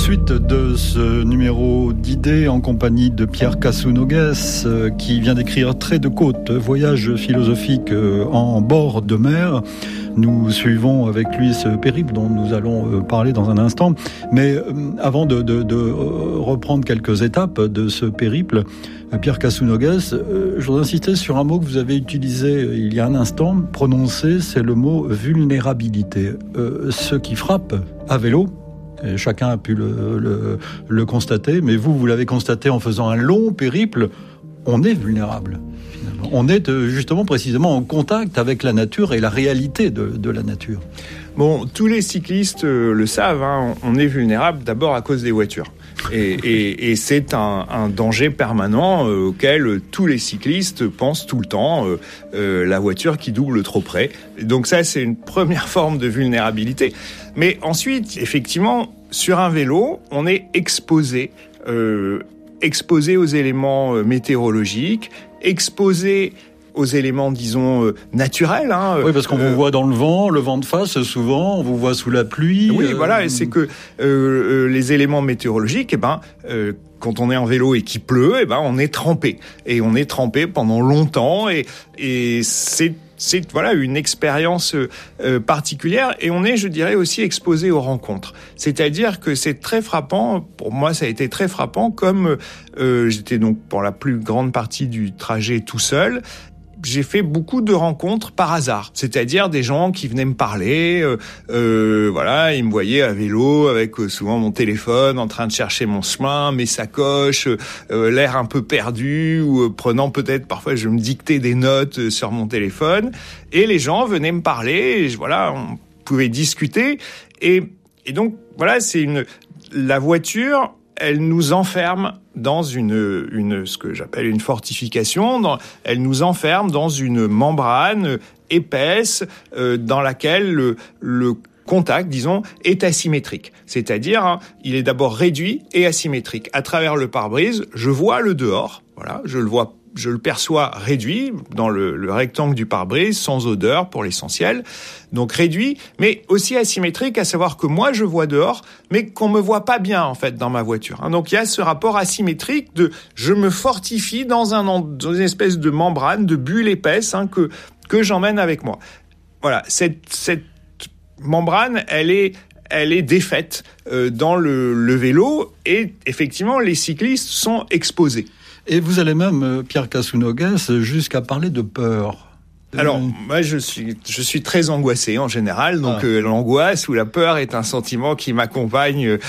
suite de ce numéro d'idées en compagnie de Pierre Casounogues qui vient d'écrire Trait de côte, voyage philosophique en bord de mer. Nous suivons avec lui ce périple dont nous allons parler dans un instant. Mais avant de reprendre quelques étapes de ce périple, Pierre Casounogues, je voudrais insister sur un mot que vous avez utilisé il y a un instant, prononcé, c'est le mot vulnérabilité. Ce qui frappe à vélo, et chacun a pu le constater, mais vous l'avez constaté en faisant un long périple, on est vulnérable. Finalement. On est justement précisément en contact avec la nature et la réalité de la nature. Bon, tous les cyclistes le savent, hein, on est vulnérable d'abord à cause des voitures. Et c'est un danger permanent auquel tous les cyclistes pensent tout le temps, la voiture qui double trop près. Donc ça, c'est une première forme de vulnérabilité. Mais ensuite, effectivement, sur un vélo, on est exposé aux éléments météorologiques, exposé aux éléments, disons, naturels. Hein. Oui, parce qu'on vous voit dans le vent de face, souvent, on vous voit sous la pluie. Oui, voilà, et c'est que les éléments météorologiques, quand on est en vélo et qu'il pleut, on est trempé. Et on est trempé pendant longtemps, et c'est voilà une expérience particulière, et on est, je dirais, aussi exposé aux rencontres. C'est-à-dire que c'est très frappant, pour moi ça a été très frappant, comme j'étais donc pour la plus grande partie du trajet tout seul, j'ai fait beaucoup de rencontres par hasard, c'est-à-dire des gens qui venaient me parler, voilà, ils me voyaient à vélo avec souvent mon téléphone en train de chercher mon chemin, mes sacoches, l'air un peu perdu, ou prenant peut-être, parfois je me dictais des notes sur mon téléphone, et les gens venaient me parler, et voilà, on pouvait discuter, et donc voilà, la voiture, elle nous enferme dans ce que j'appelle une fortification. Elle nous enferme dans une membrane épaisse dans laquelle le contact, disons, est asymétrique. C'est-à-dire, il est d'abord réduit et asymétrique. À travers le pare-brise, je vois le dehors. Voilà, je le perçois réduit dans le rectangle du pare-brise, sans odeur pour l'essentiel. Donc réduit, mais aussi asymétrique, à savoir que moi je vois dehors, mais qu'on me voit pas bien en fait dans ma voiture. Donc il y a ce rapport asymétrique de je me fortifie dans une espèce de membrane, de bulle épaisse que j'emmène avec moi. Voilà, cette membrane, elle est défaite dans le vélo, et effectivement les cyclistes sont exposés. Et vous allez même, Pierre Casounogues, jusqu'à parler de peur. Alors, moi, je suis très angoissé en général, donc l'angoisse ou la peur est un sentiment qui m'accompagne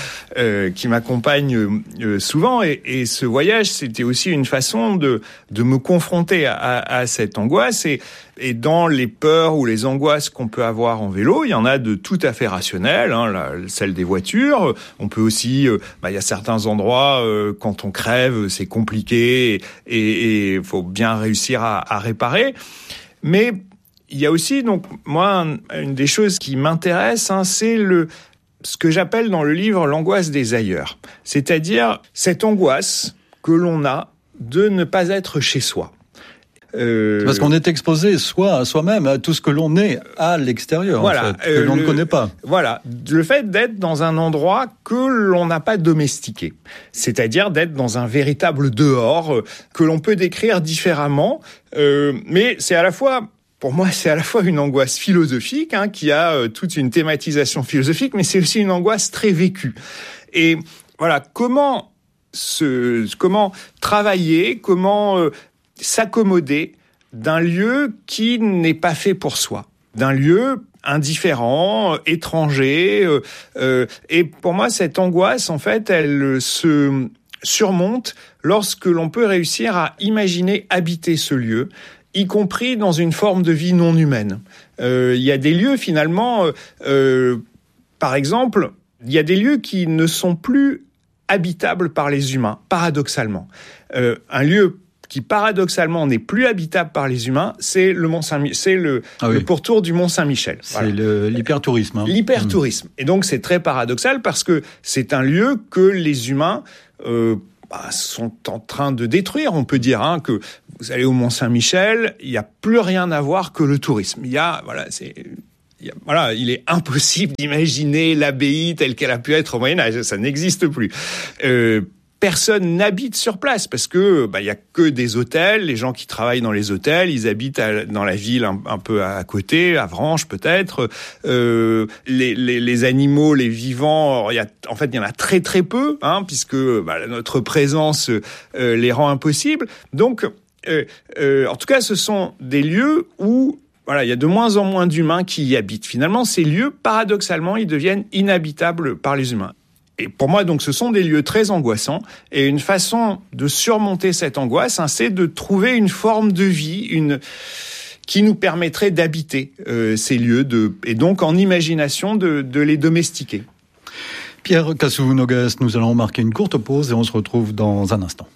souvent. Et ce voyage, c'était aussi une façon de me confronter à cette angoisse. Et dans les peurs ou les angoisses qu'on peut avoir en vélo, il y en a de tout à fait rationnelles, hein, celle des voitures. On peut aussi, il y a certains endroits, quand on crève, c'est compliqué et faut bien réussir à réparer. Mais il y a aussi, donc, moi, une des choses qui m'intéresse, c'est ce que j'appelle dans le livre l'angoisse des ailleurs. C'est-à-dire cette angoisse que l'on a de ne pas être chez soi. Parce qu'on est exposé à soi-même, à tout ce que l'on est à l'extérieur, voilà, en fait, que l'on ne connaît pas. Voilà, le fait d'être dans un endroit que l'on n'a pas domestiqué, c'est-à-dire d'être dans un véritable dehors que l'on peut décrire différemment, mais c'est à la fois... Pour moi, c'est à la fois une angoisse philosophique, qui a toute une thématisation philosophique, mais c'est aussi une angoisse très vécue. Et voilà, comment travailler, comment s'accommoder d'un lieu qui n'est pas fait pour soi, d'un lieu indifférent, étranger. Et pour moi, cette angoisse, en fait, elle se surmonte lorsque l'on peut réussir à imaginer habiter ce lieu, y compris dans une forme de vie non humaine. Il y a des lieux, finalement, par exemple, il y a des lieux qui ne sont plus habitables par les humains, paradoxalement. Un lieu qui paradoxalement n'est plus habitable par les humains, c'est le le pourtour du Mont Saint-Michel. C'est l'hypertourisme. L'hypertourisme. Et donc c'est très paradoxal parce que c'est un lieu que les humains sont en train de détruire. On peut dire que vous allez au Mont Saint-Michel, il n'y a plus rien à voir que le tourisme. Il y a, c'est il est impossible d'imaginer l'abbaye telle qu'elle a pu être au Moyen-Âge. Ça n'existe plus. Personne n'habite sur place parce que il y a que des hôtels. Les gens qui travaillent dans les hôtels, ils habitent dans la ville un peu à côté, à Avranches peut-être. Les animaux, les vivants, il y en a très très peu, puisque notre présence les rend impossibles. Donc, en tout cas, ce sont des lieux où il y a de moins en moins d'humains qui y habitent. Finalement, ces lieux, paradoxalement, ils deviennent inhabitables par les humains. Et pour moi, donc, ce sont des lieux très angoissants. Et une façon de surmonter cette angoisse, c'est de trouver une forme de vie, qui nous permettrait d'habiter ces lieux, et donc en imagination de les domestiquer. Pierre Cassou-Noguès, nous allons marquer une courte pause et on se retrouve dans un instant.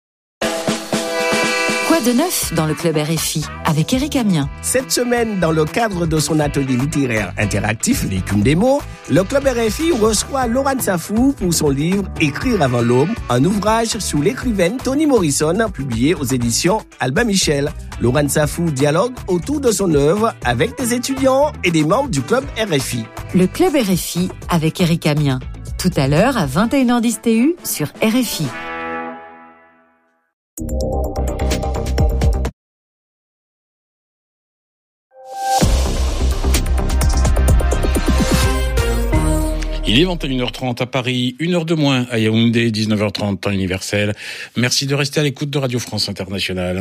Quoi de neuf dans le Club RFI avec Éric Amiens? Cette semaine, dans le cadre de son atelier littéraire interactif L'écume des mots, le Club RFI reçoit Laurent Safou pour son livre Écrire avant l'aube, un ouvrage sur l'écrivaine Toni Morrison, publié aux éditions Albin Michel. Laurent Safou dialogue autour de son œuvre avec des étudiants et des membres du Club RFI. Le Club RFI avec Éric Amiens. Tout à l'heure à 21h10 TU sur RFI. Il est 21h30 à Paris, 1h de moins à Yaoundé, 19h30 temps universel. Merci de rester à l'écoute de Radio France Internationale.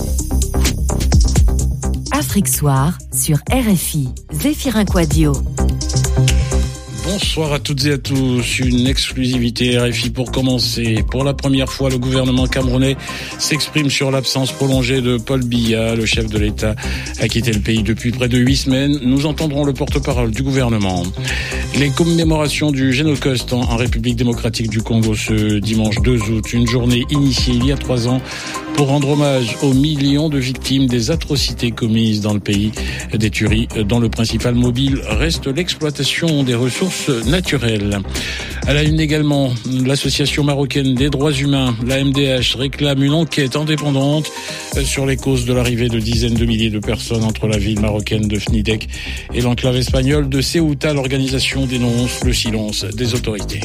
Afrique Soir sur RFI. Zéphirin Quadio. Bonsoir à toutes et à tous. Une exclusivité RFI pour commencer. Pour la première fois, le gouvernement camerounais s'exprime sur l'absence prolongée de Paul Biya. Le chef de l'État a quitté le pays depuis près de 8 semaines. Nous entendrons le porte-parole du gouvernement. Les commémorations du Génocoste en République démocratique du Congo ce dimanche 2 août. Une journée initiée il y a 3 ans pour rendre hommage aux millions de victimes des atrocités commises dans le pays. Des tueries dont le principal mobile reste l'exploitation des ressources naturelles. À la une également, l'association marocaine des droits humains, la MDH, réclame une enquête indépendante sur les causes de l'arrivée de dizaines de milliers de personnes entre la ville marocaine de Fnidek et l'enclave espagnole de Ceuta. L'organisation dénonce le silence des autorités.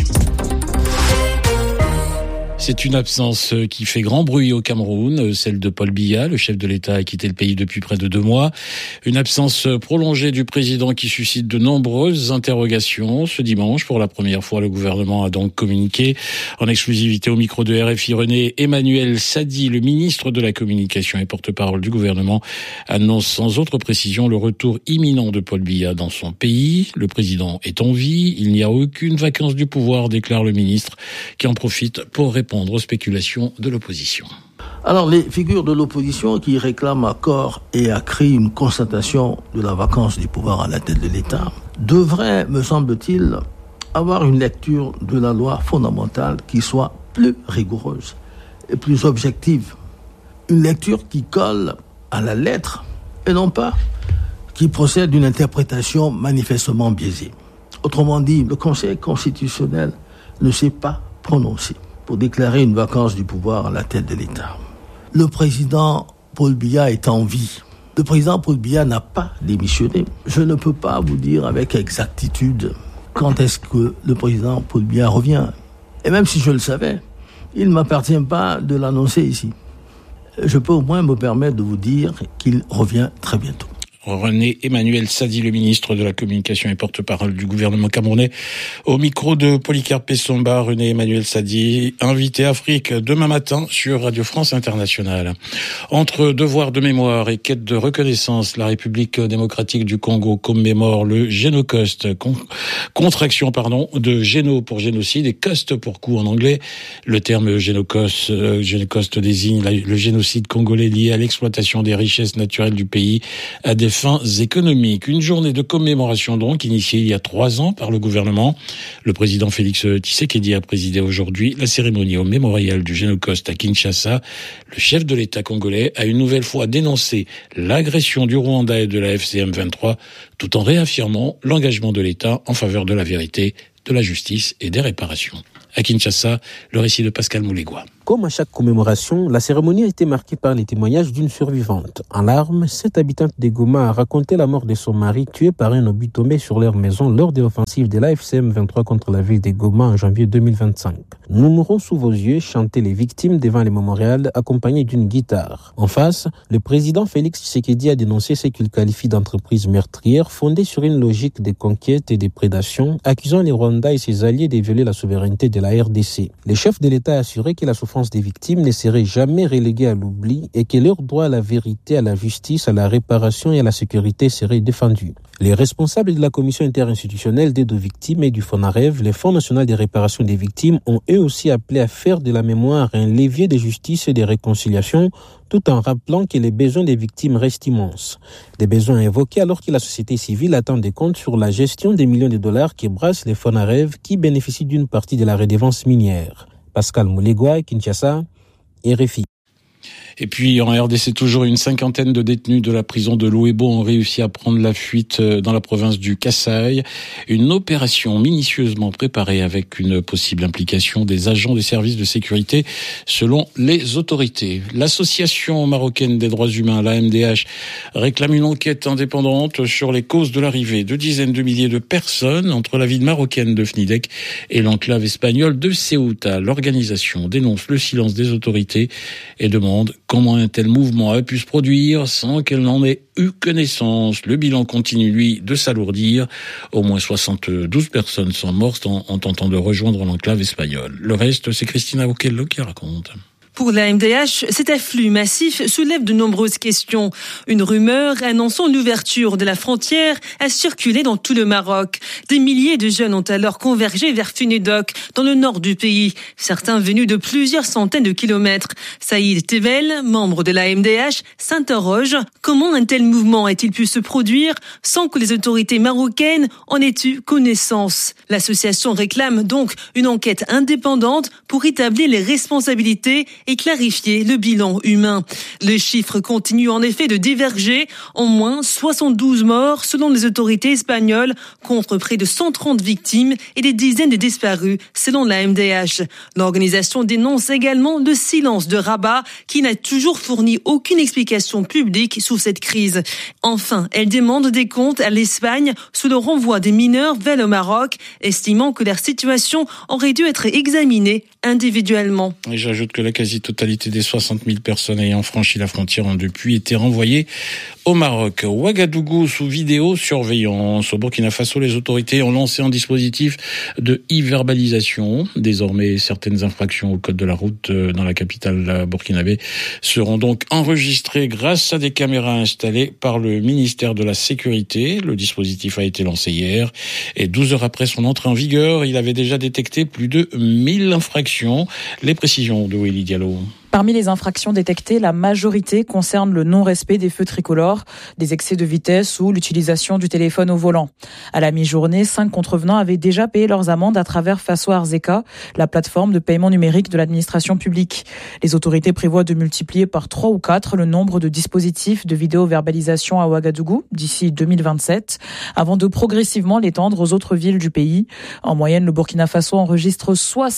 C'est une absence qui fait grand bruit au Cameroun, celle de Paul Biya. Le chef de l'État a quitté le pays depuis près de 2 mois. Une absence prolongée du président qui suscite de nombreuses interrogations. Ce dimanche, pour la première fois, le gouvernement a donc communiqué en exclusivité au micro de RFI. René Emmanuel Sadi, le ministre de la Communication et porte-parole du gouvernement, annonce sans autre précision le retour imminent de Paul Biya dans son pays. Le président est en vie. Il n'y a aucune vacance du pouvoir, déclare le ministre, qui en profite pour répondre aux spéculations de l'opposition. Alors, les figures de l'opposition qui réclament à corps et à cri une constatation de la vacance du pouvoir à la tête de l'État devraient, me semble-t-il, avoir une lecture de la loi fondamentale qui soit plus rigoureuse et plus objective. Une lecture qui colle à la lettre et non pas qui procède d'une interprétation manifestement biaisée. Autrement dit, le Conseil constitutionnel ne s'est pas prononcé pour déclarer une vacance du pouvoir à la tête de l'État. Le président Paul Biya est en vie. Le président Paul Biya n'a pas démissionné. Je ne peux pas vous dire avec exactitude quand est-ce que le président Paul Biya revient. Et même si je le savais, il ne m'appartient pas de l'annoncer ici. Je peux au moins me permettre de vous dire qu'il revient très bientôt. René Emmanuel Sadi, le ministre de la Communication et porte-parole du gouvernement camerounais, au micro de Polycarpe Pessomba. René Emmanuel Sadi, invité Afrique demain matin sur Radio France Internationale. Entre devoir de mémoire et quête de reconnaissance, la République démocratique du Congo commémore le Génocoste, contraction de géno pour génocide et coste pour coup en anglais. Le terme Génocoste désigne le génocide congolais lié à l'exploitation des richesses naturelles du pays à des fins économiques. Une journée de commémoration donc initiée il y a 3 ans par le gouvernement. Le président Félix Tshisekedi a présidé aujourd'hui la cérémonie au mémorial du Génocoste à Kinshasa. Le chef de l'État congolais a une nouvelle fois dénoncé l'agression du Rwanda et de la FCM 23 tout en réaffirmant l'engagement de l'État en faveur de la vérité, de la justice et des réparations. À Kinshasa, le récit de Pascal Moulegua. Comme à chaque commémoration, la cérémonie a été marquée par les témoignages d'une survivante. En larmes, cette habitante de Goma a raconté la mort de son mari tué par un obus tombé sur leur maison lors de l'offensive de l'AFCM 23 contre la ville de Goma en janvier 2025. Nous mourons sous vos yeux, chantaient les victimes devant les mémorials accompagnés d'une guitare. En face, le président Félix Tshisekedi a dénoncé ce qu'il qualifie d'entreprise meurtrière fondée sur une logique de conquête et de prédation, accusant les Rwandais et ses alliés de violer la souveraineté de la RDC. Le chef de l'État a assuré que la souffrance des victimes ne serait jamais reléguée à l'oubli et que leur droit à la vérité, à la justice, à la réparation et à la sécurité serait défendu. Les responsables de la commission interinstitutionnelle d'aide aux victimes et du FONAREV, le Fonds national de réparation des victimes, ont eux aussi appelé à faire de la mémoire un levier de justice et de réconciliation, tout en rappelant que les besoins des victimes restent immenses. Des besoins évoqués alors que la société civile attend des comptes sur la gestion des millions de dollars qui brassent les FONAREV qui bénéficient d'une partie de la redevance minière. Pascal Moulegua, Kinshasa, RFI. Et puis en RDC, toujours une cinquantaine de détenus de la prison de Louébo ont réussi à prendre la fuite dans la province du Kasaï. Une opération minutieusement préparée avec une possible implication des agents des services de sécurité selon les autorités. L'association marocaine des droits humains, la MDH, réclame une enquête indépendante sur les causes de l'arrivée de dizaines de milliers de personnes entre la ville marocaine de Fnidek et l'enclave espagnole de Ceuta. L'organisation dénonce le silence des autorités et demande comment un tel mouvement a pu se produire sans qu'elle n'en ait eu connaissance. Le bilan continue, lui, de s'alourdir. Au moins 72 personnes sont mortes en tentant de rejoindre l'enclave espagnole. Le reste, c'est Christina Okello qui raconte. Pour la MDH, cet afflux massif soulève de nombreuses questions. Une rumeur annonçant l'ouverture de la frontière a circulé dans tout le Maroc. Des milliers de jeunes ont alors convergé vers Funedok, dans le nord du pays. Certains venus de plusieurs centaines de kilomètres. Saïd Tevel, membre de la MDH, s'interroge. Comment un tel mouvement a-t-il pu se produire sans que les autorités marocaines en aient eu connaissance? L'association réclame donc une enquête indépendante pour établir les responsabilités et clarifier le bilan humain. Les chiffres continuent en effet de diverger. Au moins 72 morts selon les autorités espagnoles contre près de 130 victimes et des dizaines de disparus selon la MDH. L'organisation dénonce également le silence de Rabat qui n'a toujours fourni aucune explication publique sur cette crise. Enfin, elle demande des comptes à l'Espagne sous le renvoi des mineurs vers le Maroc, estimant que leur situation aurait dû être examinée individuellement. Et j'ajoute que la quasi-totalité des 60 000 personnes ayant franchi la frontière ont depuis été renvoyées au Maroc. Ouagadougou sous vidéosurveillance. Au Burkina Faso, les autorités ont lancé un dispositif de e-verbalisation. Désormais, certaines infractions au code de la route dans la capitale burkinabé seront donc enregistrées grâce à des caméras installées par le ministère de la Sécurité. Le dispositif a été lancé hier et 12 heures après son entrée en vigueur, il avait déjà détecté plus de 1000 infractions. Les précisions de Willy Diallo. Parmi les infractions détectées, la majorité concerne le non-respect des feux tricolores, des excès de vitesse ou l'utilisation du téléphone au volant. À la mi-journée, 5 contrevenants avaient déjà payé leurs amendes à travers Fasoar Zeka, la plateforme de paiement numérique de l'administration publique. Les autorités prévoient de multiplier par 3 ou 4 le nombre de dispositifs de vidéo-verbalisation à Ouagadougou d'ici 2027, avant de progressivement l'étendre aux autres villes du pays. En moyenne, le Burkina Faso enregistre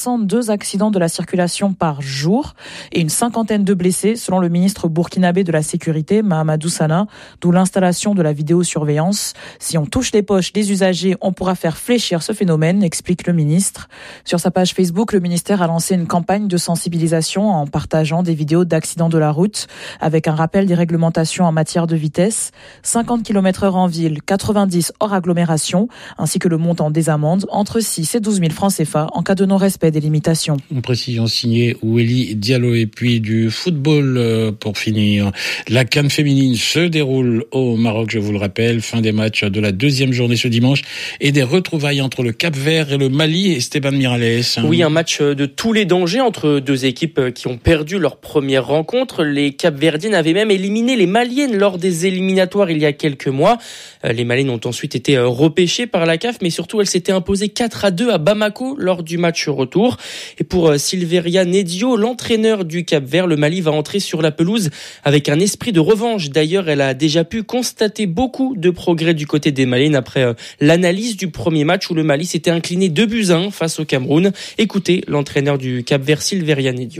62 accidents de la circulation par jour et une cinquantaine de blessés, selon le ministre burkinabé de la Sécurité, Mahamadou Sana, d'où l'installation de la vidéosurveillance. Si on touche les poches des usagers, on pourra faire fléchir ce phénomène, explique le ministre. Sur sa page Facebook, le ministère a lancé une campagne de sensibilisation en partageant des vidéos d'accidents de la route, avec un rappel des réglementations en matière de vitesse, 50 km/h en ville, 90 hors agglomération, ainsi que le montant des amendes, entre 6 et 12 000 francs CFA en cas de non-respect des limitations. Une précision signée Willy Diallo. Et puis du football pour finir. La CAN féminine se déroule au Maroc, je vous le rappelle. Fin des matchs de la deuxième journée ce dimanche et des retrouvailles entre le Cap-Vert et le Mali. Esteban Miralles. Oui, un match de tous les dangers entre deux équipes qui ont perdu leur première rencontre. Les Cap-Verdiennes avaient même éliminé les Maliennes lors des éliminatoires il y a quelques mois. Les Maliennes ont ensuite été repêchées par la CAF, mais surtout elles s'étaient imposées 4-2 à Bamako lors du match retour. Et pour Silveria Nedio, l'entraîneur du Cap-Vert, le Mali va entrer sur la pelouse avec un esprit de revanche. D'ailleurs, elle a déjà pu constater beaucoup de progrès du côté des Maliennes après l'analyse du premier match où le Mali s'était incliné 2-1 face au Cameroun. Écoutez l'entraîneur du Cap-Vert, Silveria Nedio.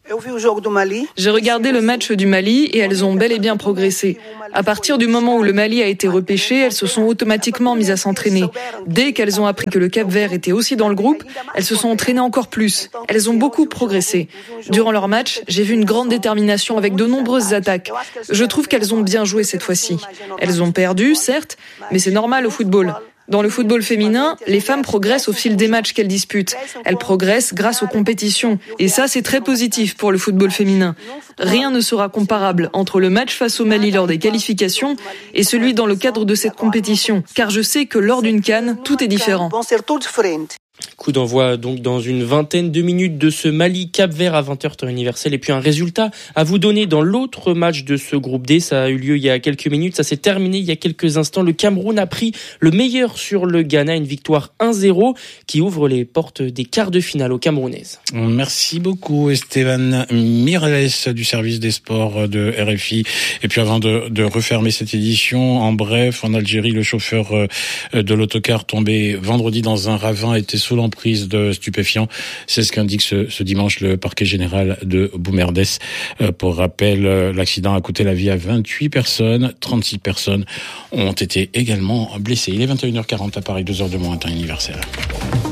J'ai regardé le match du Mali et elles ont bel et bien progressé. À partir du moment où le Mali a été repêché, elles se sont automatiquement mises à s'entraîner. Dès qu'elles ont appris que le Cap-Vert était aussi dans le groupe, elles se sont entraînées encore plus. Elles ont beaucoup progressé. Durant leur match, j'ai vu une grande détermination avec de nombreuses attaques. Je trouve qu'elles ont bien joué cette fois-ci. Elles ont perdu, certes, mais c'est normal au football. Dans le football féminin, les femmes progressent au fil des matchs qu'elles disputent. Elles progressent grâce aux compétitions. Et ça, c'est très positif pour le football féminin. Rien ne sera comparable entre le match face au Mali lors des qualifications et celui dans le cadre de cette compétition. Car je sais que lors d'une CAN, tout est différent. Coup d'envoi donc dans une vingtaine de minutes de ce Mali-Cap-Vert à 20h temps universel. Et puis un résultat à vous donner dans l'autre match de ce groupe D. Ça a eu lieu il y a quelques minutes, ça s'est terminé il y a quelques instants. Le Cameroun a pris le meilleur sur le Ghana, une victoire 1-0 qui ouvre les portes des quarts de finale aux Camerounaises. Merci beaucoup Esteban Mireles du service des sports de RFI. Et puis avant de refermer cette édition, en bref, en Algérie, le chauffeur de l'autocar tombé vendredi dans un ravin était sous l'emprise de stupéfiants. C'est ce qu'indique ce dimanche le parquet général de Boumerdès. Pour rappel, l'accident a coûté la vie à 28 personnes. 36 personnes ont été également blessées. Il est 21h40 à Paris, 2h de moins, temps universel.